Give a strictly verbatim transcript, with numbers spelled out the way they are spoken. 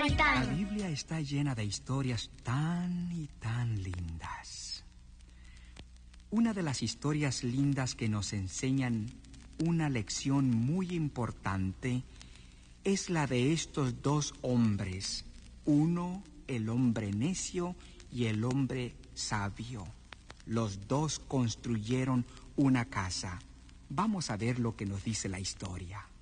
samaritano. La Biblia está llena de historias tan y tan lindas. Una de las historias lindas que nos enseñan una lección muy importante es la de estos dos hombres. Uno, el hombre necio, y el hombre sabio. Los dos construyeron una casa. Vamos a ver lo que nos dice la historia.